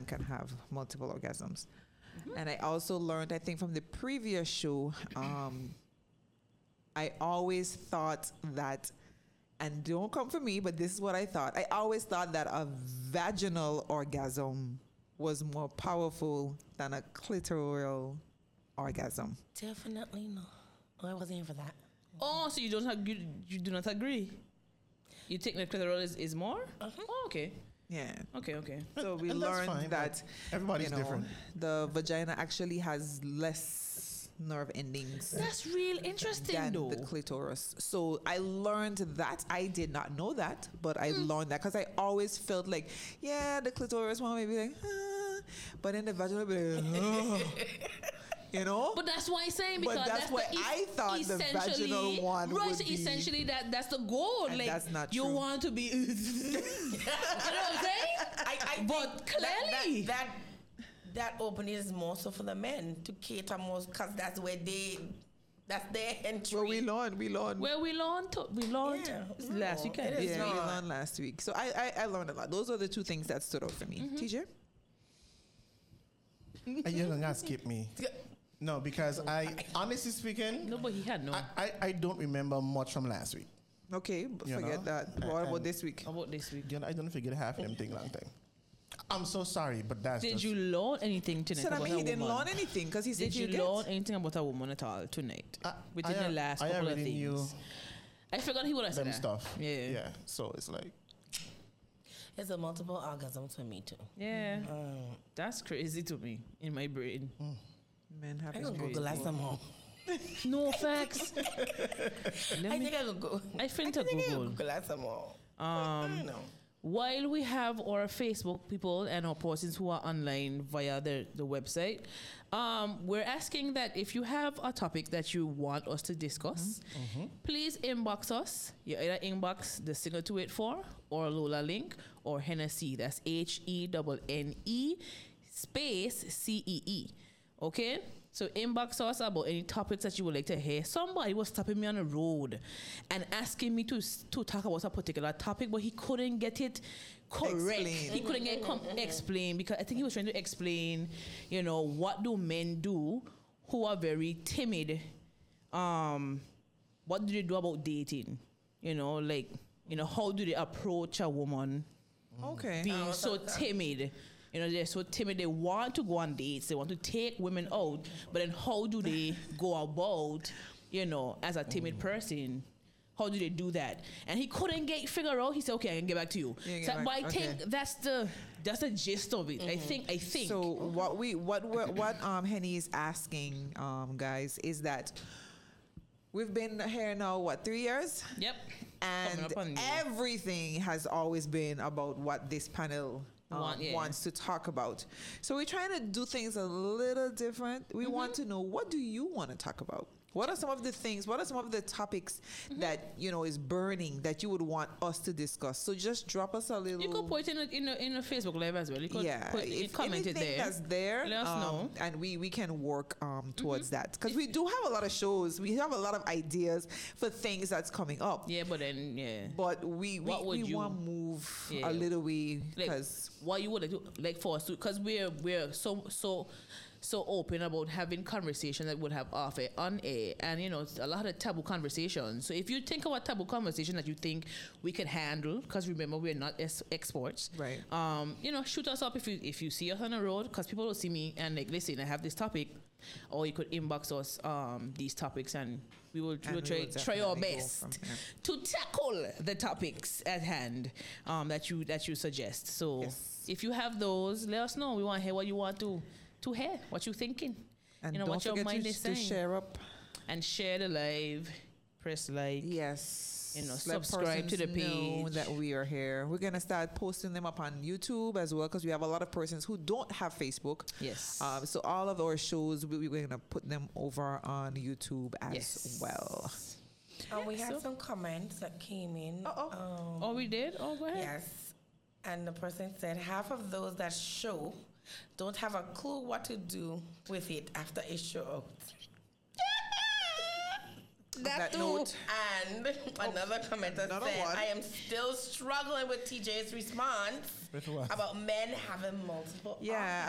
can have multiple orgasms. And I also learned, I think from the previous show, I always thought that, and don't come for me, but this is what I thought. I always thought that a vaginal orgasm was more powerful than a clitoral orgasm. Definitely no. I wasn't here for that. Oh, so you do not agree? You think the clitoral is more? Oh, okay. Yeah. Okay. So we And that's learned fine, that everybody's different. the vagina actually has less nerve endings That's real interesting, than though. the clitoris. So I learned that. I did not know that, but I learned that because I always felt like, the clitoris one may be like, but in the vagina, be like, you know. But that's why I'm saying, But because that's what I thought the essentially- vaginal one right, would so be. essentially that's the goal. And like that's not you true. want to be you know what I'm saying? I But think clearly that opening is more so for the men to cater more, because that's where that's their entry. Well, we learned. Well, we learned Yeah. last No, weekend. it is Yeah, not. we learned last week. So I learned a lot. Those are the two things that stood out for me. TJ? You're gonna skip me. No, because honestly speaking, No, but he had no. I don't remember much from last week. Okay, but You forget know, that. What about and- this week? How about this week? I don't forget half of them thing long time. I'm so sorry, but that's Did just, you learn anything tonight? So I about mean, a he didn't woman? learn anything because he said Did you get. learn anything about a woman at all tonight? Within the last I couple of already knew things. I forgot he would have said them that. stuff. Yeah. So it's like, It's a multiple orgasms for me too. Yeah. That's crazy to me in my brain. Men have I his can crazy. Google that some more. No facts. I think I could go. I think to I Google. Google that some more. I don't know. While we have our Facebook people and our persons who are online via the website, we're asking that if you have a topic that you want us to discuss, please inbox us. You either inbox the Signal 284 or Lola Link or Hennessy. That's HENNE space CEE. Okay? So inbox us about any topics that you would like to hear. Somebody was stopping me on the road and asking me to talk about a particular topic, but he couldn't get it correct. Explain. He couldn't get it explained because I think he was trying to explain, what do men do who are very timid? What do they do about dating? How do they approach a woman Okay. being so timid? They're so timid. They want to go on dates. They want to take women out. But then how do they go about, as a timid person? How do they do that? And he couldn't figure out. He said, okay, I can get back to you. Yeah, get So, back. but I Okay. think that's the gist of it. I think. So what Henny is asking, guys, is that we've been here now 3 years, Yep. Coming and up on you. everything has always been about what this panel wants to talk about. So we're trying to do things a little different. We want to know, what do you want to talk about? What are some of the things, what are some of the topics that, is burning that you would want us to discuss? So just drop us a little. You could put it in a Facebook Live as well. You could If comment it anything there. that's there, Let us know. and we can work towards that, because we do have a lot of shows. We have a lot of ideas for things that's coming up. Yeah, but then But we What would you- want to move Yeah. a little way, like, because what you would do, like for us, because we're so open about having conversations that would have off air, on air, and a lot of taboo conversations. So if you think about taboo conversation that you think we could handle, because remember we're not experts, Right. Shoot us up if you see us on the road, because people will see me and like, listen, I have this topic, or you could inbox us these topics, and we will try our definitely go best from there. to tackle the topics at hand that you suggest. So Yes. if you have those, let us know. We want to hear what you want to hear, what you're thinking, and what don't your forget mind is to saying. share up. And share the live, press like. Yes. Let persons subscribe to the know page. that we are here. We're gonna start posting them up on YouTube as well, because we have a lot of persons who don't have Facebook. Yes. So all of our shows, we're gonna put them over on YouTube as well. And we had some comments that came in. Oh, we did? Oh, go ahead. Yes. And the person said half of those that show don't have a clue what to do with it after it show out. that note. And another commenter said, one. I am still struggling with TJ's response With what? about men having multiple Yeah,